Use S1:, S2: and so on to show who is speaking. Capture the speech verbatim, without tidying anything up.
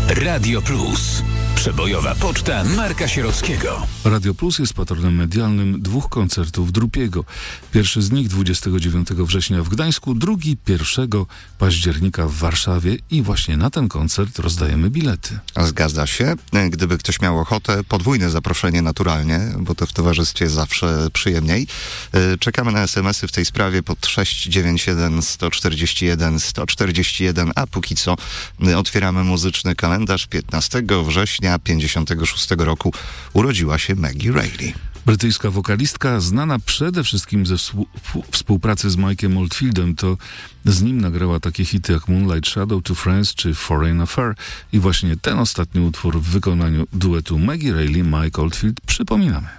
S1: Radio Plus. Przebojowa poczta Marka Sierockiego.
S2: Radio Plus jest patronem medialnym dwóch koncertów Drupiego. Pierwszy z nich dwudziestego dziewiątego września w Gdańsku, drugi pierwszego października w Warszawie i właśnie na ten koncert rozdajemy bilety.
S3: Zgadza się. Gdyby ktoś miał ochotę, podwójne zaproszenie naturalnie, bo to w towarzystwie zawsze przyjemniej. Czekamy na es em esy w tej sprawie pod sześć dziewięć jeden, jeden cztery jeden, jeden cztery jeden, a póki co otwieramy muzyczny kalendarz. piętnastego września pięćdziesiątego szóstego roku urodziła się Maggie Reilly.
S2: Brytyjska wokalistka, znana przede wszystkim ze współ- współpracy z Mike'em Oldfieldem, to z nim nagrała takie hity jak Moonlight Shadow, Two Friends czy Foreign Affair i właśnie ten ostatni utwór w wykonaniu duetu Maggie Reilly, Mike Oldfield przypominamy.